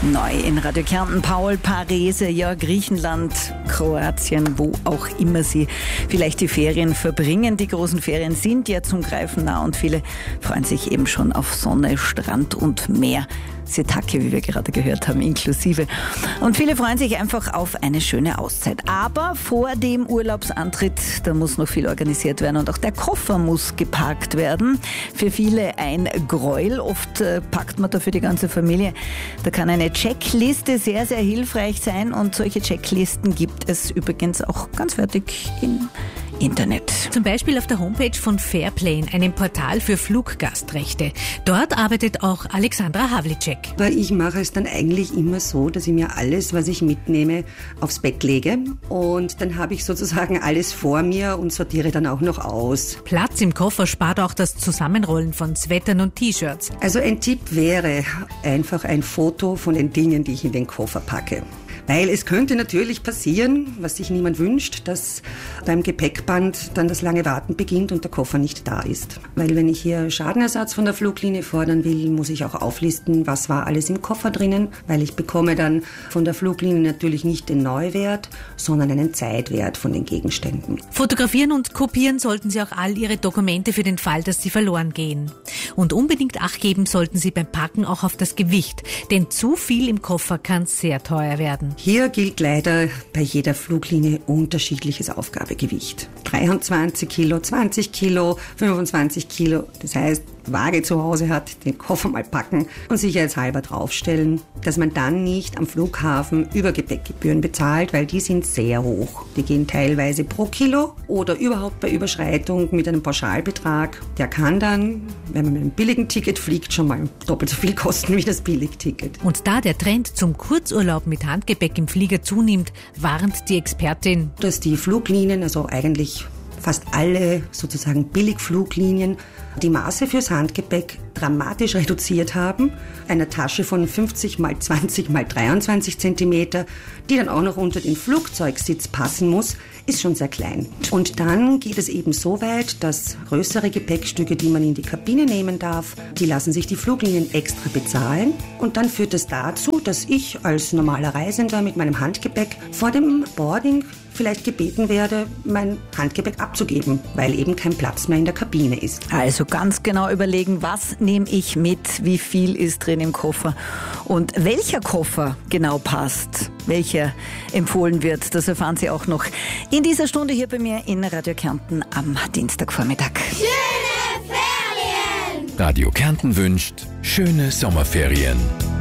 Neu in Radio Kärnten, Paul Parese, ja, Griechenland, Kroatien, wo auch immer Sie vielleicht die Ferien verbringen. Die großen Ferien sind ja zum Greifen nah und viele freuen sich eben schon auf Sonne, Strand und Meer. Setake, wie wir gerade gehört haben, inklusive. Und viele freuen sich einfach auf eine schöne Auszeit. Aber vor dem Urlaubsantritt, da muss noch viel organisiert werden und auch der Koffer muss geparkt werden. Für viele ein Gräuel. Oft packt man da für die ganze Familie. Da kann eine Checkliste sehr, sehr hilfreich sein und solche Checklisten gibt es übrigens auch ganz fertig im Internet. Zum Beispiel auf der Homepage von Fairplane, einem Portal für Fluggastrechte. Dort arbeitet auch Alexandra Havlicek. Aber ich mache es dann eigentlich immer so, dass ich mir alles, was ich mitnehme, aufs Bett lege. Und dann habe ich sozusagen alles vor mir und sortiere dann auch noch aus. Platz im Koffer spart auch das Zusammenrollen von Sweatern und T-Shirts. Also ein Tipp wäre einfach ein Foto von den Dingen, die ich in den Koffer packe. Weil es könnte natürlich passieren, was sich niemand wünscht, dass beim Gepäckband dann das lange Warten beginnt und der Koffer nicht da ist. Weil wenn ich hier Schadenersatz von der Fluglinie fordern will, muss ich auch auflisten, was war alles im Koffer drinnen, weil ich bekomme dann von der Fluglinie natürlich nicht den Neuwert, sondern einen Zeitwert von den Gegenständen. Fotografieren und kopieren sollten Sie auch all Ihre Dokumente für den Fall, dass sie verloren gehen. Und unbedingt Acht geben sollten Sie beim Packen auch auf das Gewicht, denn zu viel im Koffer kann sehr teuer werden. Hier gilt leider bei jeder Fluglinie unterschiedliches Aufgabegewicht. 23 Kilo, 20 Kilo, 25 Kilo. Das heißt, Waage zu Hause hat, den Koffer mal packen und sicherheitshalber draufstellen, dass man dann nicht am Flughafen Übergepäckgebühren bezahlt, weil die sind sehr hoch. Die gehen teilweise pro Kilo oder überhaupt bei Überschreitung mit einem Pauschalbetrag. Der kann dann, wenn man mit einem billigen Ticket fliegt, schon mal doppelt so viel kosten wie das Billigticket. Und da der Trend zum Kurzurlaub mit Handgepäck im Flieger zunimmt, warnt die Expertin, dass die Fluglinie, also eigentlich fast alle sozusagen Billigfluglinien, die Maße fürs Handgepäck dramatisch reduziert haben. Eine Tasche von 50 mal 20 mal 23 Zentimeter, die dann auch noch unter den Flugzeugsitz passen muss, ist schon sehr klein. Und dann geht es eben so weit, dass größere Gepäckstücke, die man in die Kabine nehmen darf, die lassen sich die Fluglinien extra bezahlen. Und dann führt es dazu, dass ich als normaler Reisender mit meinem Handgepäck vor dem Boarding vielleicht gebeten werde, mein Handgepäck abzugeben, weil eben kein Platz mehr in der Kabine ist. Also ganz genau überlegen, was nehme ich mit, wie viel ist drin im Koffer und welcher Koffer genau passt, welcher empfohlen wird. Das erfahren Sie auch noch in dieser Stunde hier bei mir in Radio Kärnten am Dienstagvormittag. Schöne Ferien! Radio Kärnten wünscht schöne Sommerferien.